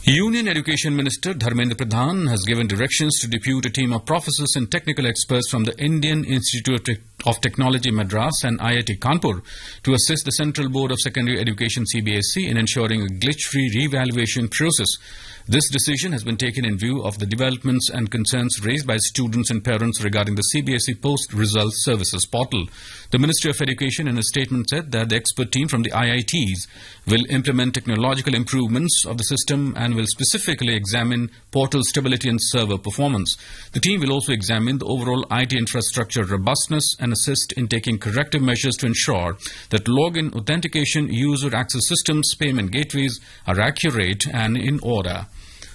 Union Education Minister Dharmendra Pradhan has given directions to depute a team of professors and technical experts from the Indian Institute of Technology Madras and IIT Kanpur to assist the Central Board of Secondary Education CBSE in ensuring a glitch-free re-evaluation process. This decision has been taken in view of the developments and concerns raised by students and parents regarding the CBSE Post-Result Services portal. The Ministry of Education in a statement said that the expert team from the IITs will implement technological improvements of the system and will specifically examine portal stability and server performance. The team will also examine the overall IT infrastructure robustness and assist in taking corrective measures to ensure that login, authentication, user access systems, payment gateways are accurate and in order.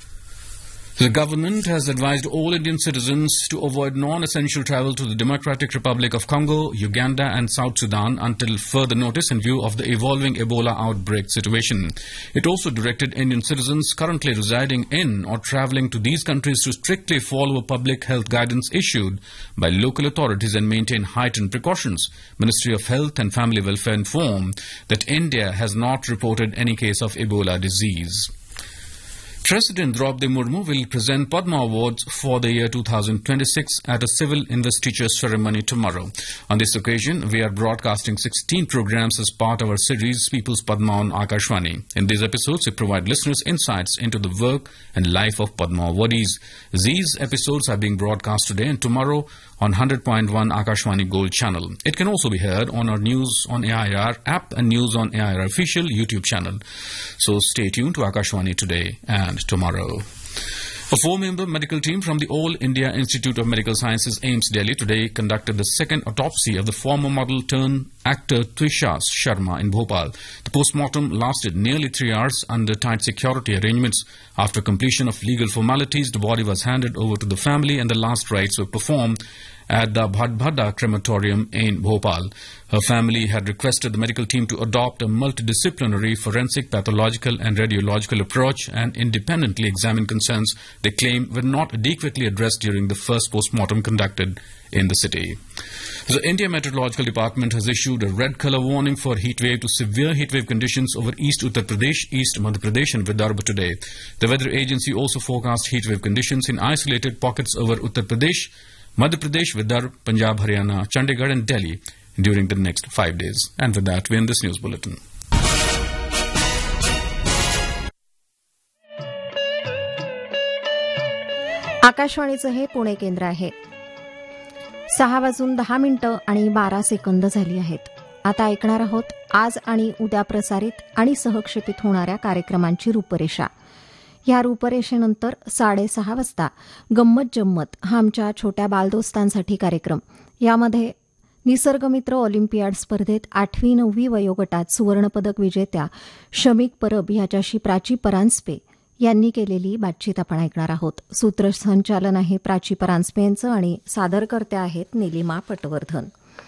The government has advised all Indian citizens to avoid non-essential travel to the Democratic Republic of Congo, Uganda and South Sudan until further notice in view of the evolving Ebola outbreak situation. It also directed Indian citizens currently residing in or travelling to these countries to strictly follow public health guidance issued by local authorities and maintain heightened precautions. Ministry of Health and Family Welfare informed that India has not reported any case of Ebola disease. President Draupadi Murmu will present Padma Awards for the year 2026 at a civil investiture ceremony tomorrow. On this occasion, we are broadcasting 16 programs as part of our series People's Padma on Akashvani. In these episodes, we provide listeners insights into the work and life of Padma Awardees. These episodes are being broadcast today and tomorrow on 100.1 Akashvani Gold channel. It can also be heard on our News on AIR app and News on AIR official YouTube channel. So stay tuned to Akashvani today and tomorrow. A 4-member medical team from the All India Institute of Medical Sciences, AIIMS, Delhi, today conducted the second autopsy of the former model-turned-actor Trisha Sharma in Bhopal. The post-mortem lasted nearly 3 hours under tight security arrangements. After completion of legal formalities, the body was handed over to the family and the last rites were performed at the Bhadbhada crematorium in Bhopal. Her family had requested the medical team to adopt a multidisciplinary forensic, pathological and radiological approach and independently examine concerns they claim were not adequately addressed during the first post-mortem conducted in the city. The India Meteorological Department has issued a red colour warning for heatwave to severe heatwave conditions over East Uttar Pradesh, East Madhya Pradesh and Vidarbha today. The weather agency also forecast heatwave conditions in isolated pockets over Uttar Pradesh, Madhya Pradesh, Vidarbha, Punjab, Haryana, Chandigarh and Delhi during the next 5 days. And with that, we end this news bulletin. आकाशवाणीचं हे पुणे केंद्र आहे. 6:10 आणि 12 second झाली आहेत. आता ऐकणार आहोत आज आणि उद्या प्रसारित आणि सहक्षेपित होणाऱ्या कार्यक्रमांची रूपरेषा. या रूपरेषेनंतर 6:30 वाजता गंमत जम्मत हा आमच्या छोट्या बालदोस्तांसाठी कार्यक्रम. यामध्ये निसर्गमित्र ऑलिम्पियाड स्पर्धेत 8वी-9वी वयोगटात सुवर्णपदक विजेत्या शमिक परब याच्याशी प्राची परांजपे यांनी केलेली बातचीत आपण ऐकणार आहोत. सूत्रसंचालन आहे प्राची परांजपे यांचं आणि सादरकर्त्या आहेत निलिमा पटवर्धन.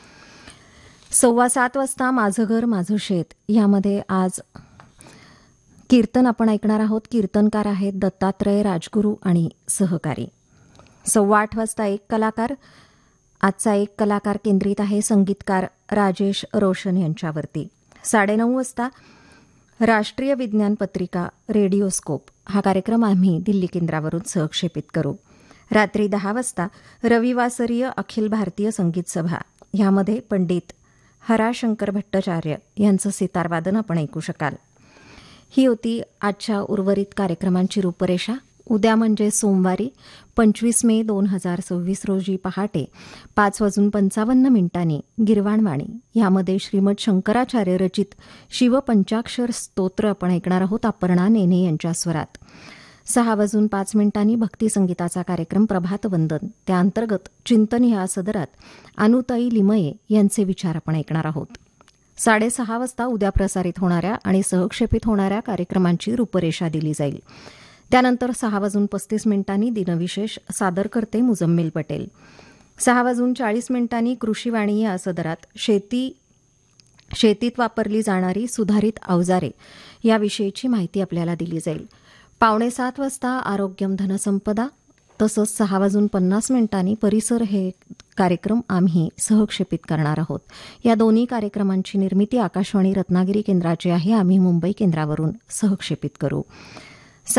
7:15 वाजता माझं घर माझं शेत यामध्ये आज कीर्तन आपण ऐकणार आहोत. कीर्तनकार आहेत दत्तात्रय राजगुरू आणि सहकारी. 8:15 वाजता एक कलाकार. आजचा एक कलाकार केंद्रित आहे संगीतकार राजेश रोशन यांच्यावरती. 9:30 वाजता राष्ट्रीय विज्ञान पत्रिका रेडिओस्कोप हा कार्यक्रम आम्ही दिल्ली केंद्रावरून सहक्षेपित करू. रात्री 10 वाजता रविवासरीय अखिल भारतीय संगीत सभा यामध्ये पंडित हराशंकर भट्टाचार्य यांचं सितारवादन आपण ऐकू शकाल. ही होती आजच्या उर्वरित कार्यक्रमांची रूपरेषा. उद्या म्हणजे सोमवारी 25 मे 2026 रोजी पहाटे 5:55 गिरवाणवाणी यामध्ये श्रीमद शंकराचार्य रचित शिवपंचाक्षर स्तोत्र आपण ऐकणार आहोत अपर्णा नेने यांच्या स्वरात. 6:05 भक्तिसंगीताचा कार्यक्रम प्रभातवंदन त्याअंतर्गत चिंतन या सदरात अनुताई लिमये यांचे विचार आपण ऐकणार आहोत. 6:30 वाजता उद्या प्रसारित होणाऱ्या आणि सहक्षेपित होणाऱ्या कार्यक्रमांची रूपरेषा दिली जाईल. त्यानंतर 6:35 दिनविशेष सादर करते मुजम्मिल पटेल. 6:40 कृषीवाणी या सदरात शेतीत वापरली जाणारी सुधारित अवजारे याविषयीची माहिती आपल्याला दिली जाईल. 6:45 वाजता आरोग्यम धनसंपदा तसंच 6:50 परिसर हे कार्यक्रम आम्ही सहक्षेपित करणार आहोत. या दोन्ही कार्यक्रमांची निर्मिती आकाशवाणी रत्नागिरी केंद्राची आहे. आम्ही मुंबई केंद्रावरून सहक्षेपित करू.